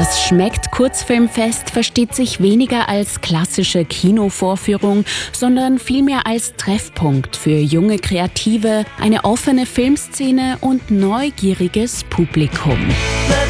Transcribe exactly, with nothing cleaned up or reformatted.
Das Schmeckt-Kurzfilmfest versteht sich weniger als klassische Kinovorführung, sondern vielmehr als Treffpunkt für junge Kreative, eine offene Filmszene und neugieriges Publikum.